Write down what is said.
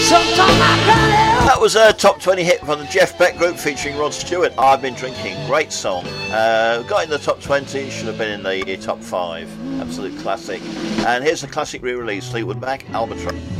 That was a top 20 hit from the Jeff Beck Group featuring Rod Stewart. I've Been Drinking. Great song. Got in the top 20, should have been in the top 5. Absolute classic. And here's the classic re-release, Fleetwood Mac, Albatross.